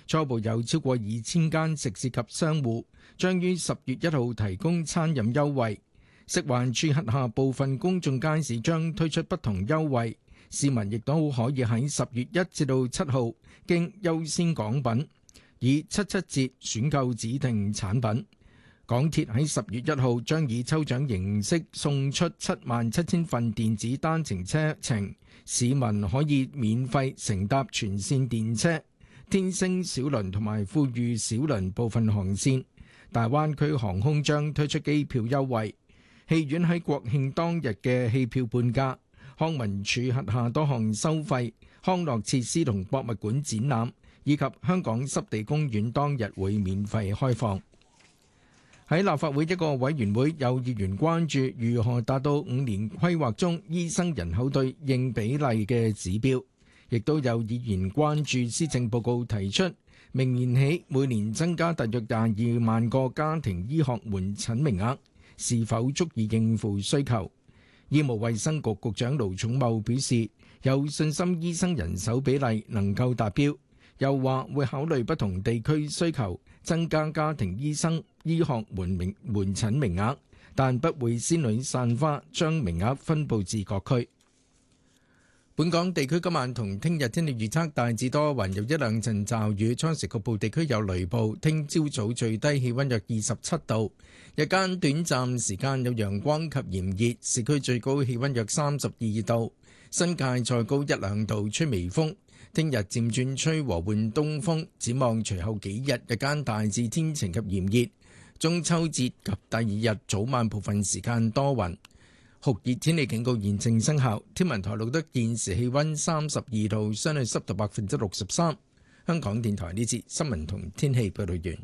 初步有超過2000間食肆及商戶將於10月1號提供餐飲優惠。食環署轄下部分公眾街市將推出不同優惠，市民亦都可以喺10月1至到7號經優先港品以77折選購指定產品。港鐵喺10月1號將以抽獎形式送出77000份電子單程車程，市民可以免費乘搭全線電車、天星小輪同埋富裕小輪部分航線。大灣區航空將推出機票優惠。戲院喺國慶當日嘅戲票半價，康文署轄下多項收費、康樂設施同博物館展覽，以及香港濕地公園當日會免費開放。喺立法會一個委員會，有議員關注如何達到5年規劃中醫生人口對應比例嘅指標，亦都有議員關注施政報告提出明年起每年增加大約22萬個家庭醫學門診名額，是否足以應付需求？醫務衛生局局長盧寵茂表示有信心醫生人手比例能夠達標，又話會考慮不同地區需求，增加家庭醫生醫學門診名額，但不會仙女散花，將名額分佈至各區。本港地區今晚同聽日天氣預測大致多雲，有一兩陣驟雨，初時局部地區有雷暴。聽朝早最低氣溫約27度，日間短暫時間有陽光及炎熱，市區最高氣溫約32度，新界再高一兩度，吹微風。聽日漸轉吹和緩東風，展望隨後幾日日間大致天晴及炎熱，中秋節及第二日早晚部分時間多雲。酷熱天氣警告現正生效，天文台錄得現時氣溫32度，相對濕度63%。香港電台呢節新聞同天氣報道完。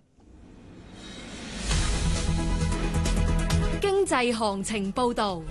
經濟行情報道。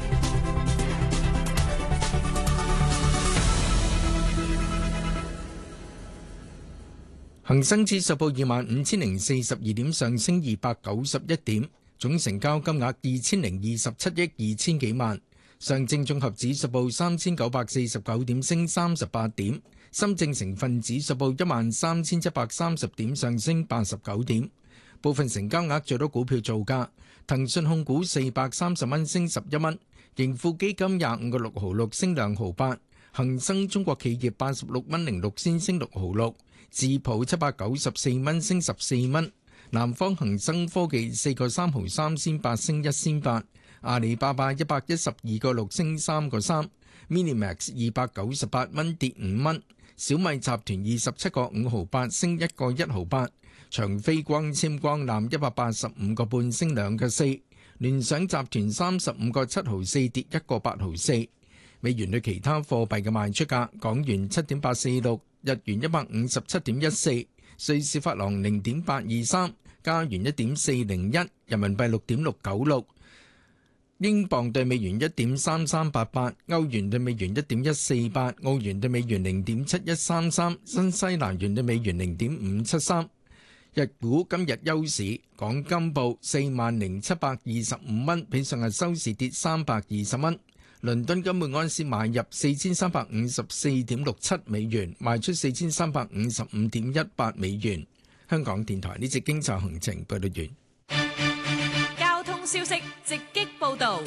恒生指數報25,042點，上升291點。總成交金額2027億2000幾萬。上證綜合指數報3949點，升38點。深證成分指數報13730點，上升89點。部分成交額最多股票造價：騰訊控股430蚊，升11蚊；盈富基金25個6毫6，升2毫8；恒生中國企業86蚊06仙，升6毫6；智普794蚊，升14蚊。南方恒生科技4個3毫3仙8，升1仙8；阿里巴巴112個6，升3個3； Minimax 298蚊，跌5蚊；小米集團27個5毫8，升1個1毫8；長飛光纖光纜185個半，升2個4；聯想集團35個7毫4，跌1個8毫4。美元對其他貨幣嘅賣出價：港元7.846，日元157.14，瑞士法郎0.823，加元1.401，人民幣6.696，英鎊對美元1.3388，歐元對美元1.148，澳元對美元0.7133，新西蘭元對美元0.573。日股今日休市，港金報40,725蚊，比上日收市跌320蚊。倫敦金每安士買入4354.67美元，賣出4355.18美元。香港電台呢節經濟行程報道完。 交通消息直擊報道。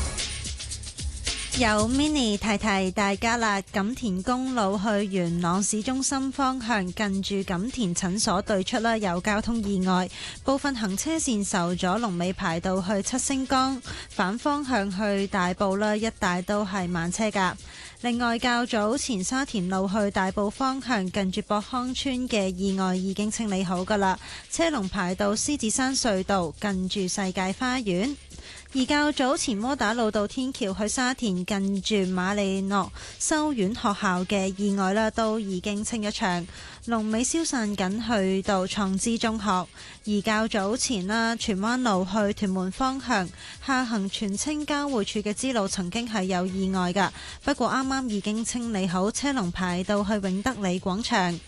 有 Mini 提提大家啦，錦田公路去元朗市中心方向，近住錦田診所對出啦，有交通意外，部分行車線受阻，龍尾排到去七星崗，反方向去大埔啦，一帶都係慢車噶。另外，較早前沙田路去大埔方向，近住博康村嘅意外已經清理好噶啦，車龍排到獅子山隧道，近住世界花園。而較早前窩打老道天橋去沙田，近住瑪利諾修院學校嘅意外啦，都已經清一場，龍尾消散緊去到創知中學。而較早前啦，荃灣路去屯門方向下行荃青交匯處嘅支路曾經係有意外㗎，不過啱啱已經清理好，車龍排到去永德里廣場。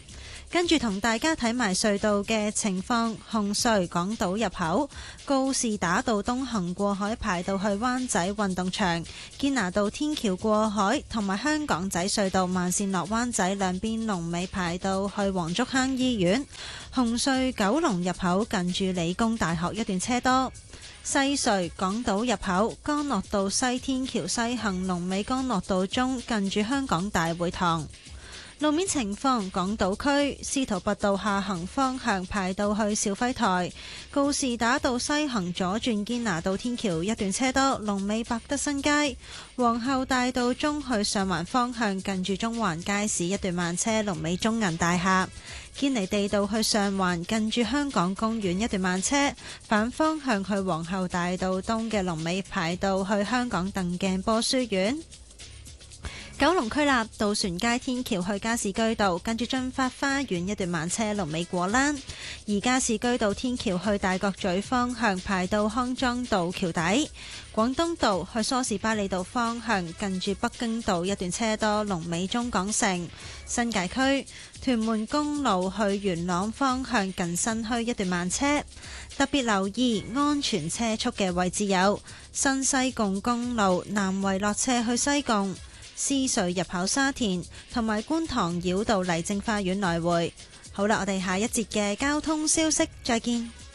跟住同大家睇埋隧道嘅情況，紅隧港島入口告士打道東行過海排到去灣仔運動場，堅拿道天橋過海同埋香港仔隧道慢線落灣仔兩邊龍尾排到去黃竹坑醫院。紅隧九龍入口近住理工大學一段車多。西隧港島入口干諾道西天橋西行龍尾干諾道中近住香港大會堂。路面情況，港島區司徒拔道下行方向排到去肇輝台，告士打道西行左轉堅拿道天橋一段車多，龍尾百德新街。皇后大道中去上環方向近住中環街市一段慢車，龍尾中銀大廈。堅尼地道去上環近住香港公園一段慢車，反方向去皇后大道東嘅龍尾排到去香港鄧鏡波書院。九龍區立渡船街天橋去加士居道，跟住駿發花園一段慢車，龍尾果欄；而加士居道天橋去大角咀方向排到康莊道橋底。廣東道去梳士巴利道方向近住北京道一段車多，龍尾中港城。新界區屯門公路去元朗方向近新墟一段慢車，特別留意安全車速嘅位置有新西貢公路南圍落車去西貢、獅隧入口沙田同埋觀塘繞道麗晶花園來回。好啦，我哋下一節嘅交通消息再見。